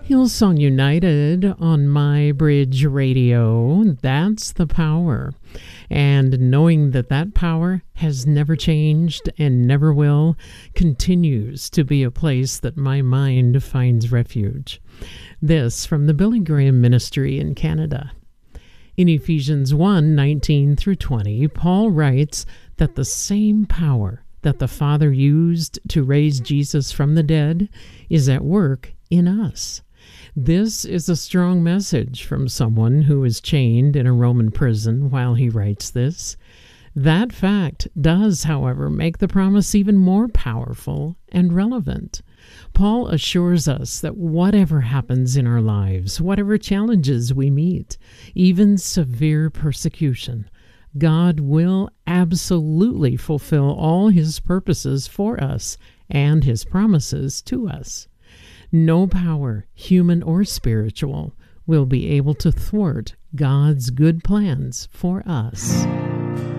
Hillsong United on My Bridge Radio. That's the power. And knowing that that power has never changed and never will, continues to be a place that my mind finds refuge. This from the Billy Graham Ministry in Canada. In Ephesians 1:19 through 20, Paul writes that the same power that the Father used to raise Jesus from the dead is at work in us. This is a strong message from someone who is chained in a Roman prison while he writes this. That fact does, however, make the promise even more powerful and relevant. Paul assures us that whatever happens in our lives, whatever challenges we meet, even severe persecution, God will absolutely fulfill all His purposes for us and His promises to us. No power, human or spiritual, will be able to thwart God's good plans for us.